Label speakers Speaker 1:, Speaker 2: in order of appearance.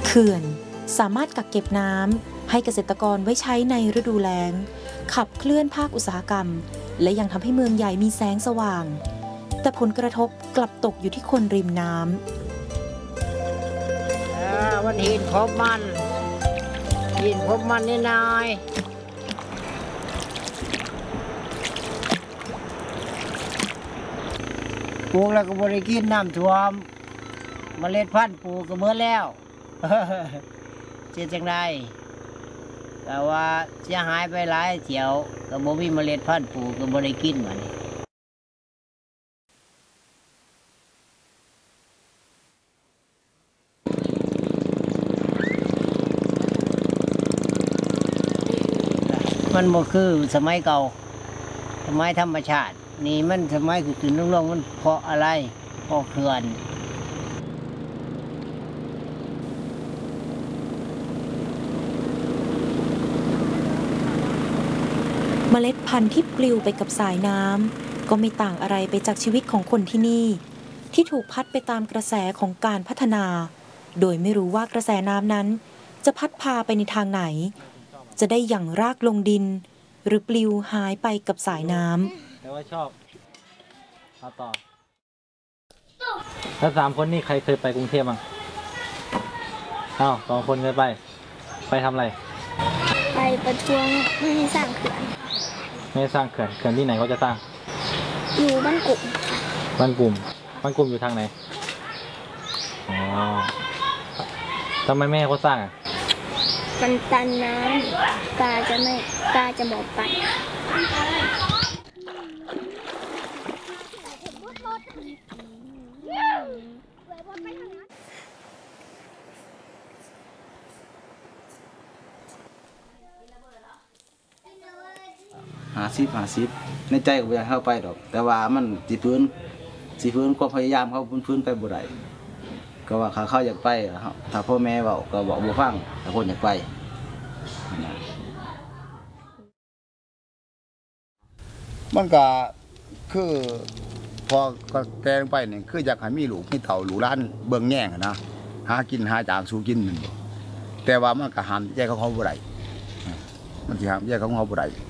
Speaker 1: เขื่อนสามารถกักเก็บน้ำให้เกษตรกรไว้ใช้ในฤดูแล้งขับเคลื่อนภาคอุตสาหกรรมและยังทำให้เมืองใหญ่มีแสงสว่างแต่ผลกระทบกลับตกอยู่ที่คนริมน้ำ
Speaker 2: วันหินพบมันนี่นายปลูกแล้วก็บริกินน้ำท่วมเมล็ดพันธุ์ปลูกก็เมื่อแล้ว เจ๊จังไดแต่ว่าเสียหายไปหลายเที่ยวก็บ่มีเมล็ดพันธุ์ปลูกก็บ่ได้กินมันมันบ่คือสมัยเก่าสมัยธรรมชาตินี่มันสมัยคือตื่นลงมันเพราะอะไรเพราะเขื่อน
Speaker 1: เมล็ดพันธุ์ที่ปลิวไปกับสายน้ำก็ไม่ต่างอะไรไปจากชีวิตของคนที่นี่ที่ถูกพัดไปตามกระแสของการพัฒนาโดยไม่รู้ว่ากระแสน้ำนั้นจะพัดพาไปในทางไหนจะได้หยั่งรากลงดินหรือปลิวหายไปกับสายน้ำ
Speaker 3: แต่ว่าชอบเอาต่อแล้ว3 คนนี่ใครเคยไปกรุงเทพบ้างอ้าว2 คนเคยไปทำอะไร
Speaker 4: ไปประท้วงไม่ให้สร้างเขื่อน
Speaker 3: ไม่สร้างเขื่อนที่ไหนเขาจะสร้าง
Speaker 4: อยู่บ้านกลุ่ม
Speaker 3: อยู่ทางไหนอ๋อทำไมแม่เขาสร้างอ่ะ
Speaker 4: มันตันน้ำกาจะหมดไป
Speaker 5: 50ในใจก็บ่อยากเข้าไปดอกแต่ว่ามันสิฟื้นความพยายามเขาฟื้นไปบ่ได้ก็ว่าเขาอยากไปถ้าพ่อแม่เว้าก็บอกบ่ฟังถ้าคนอยากไปมันก็คือพอก็แกงไปนี่คืออยากให้มีลูกมีเต่าลูกหลานเบิ่งแย่งนะหากินหาจางสู้กินนั่นบ่แต่ว่ามันก็ห้ามใจเขาบ่ได้มันสิห้ามใจเขาบ่ได้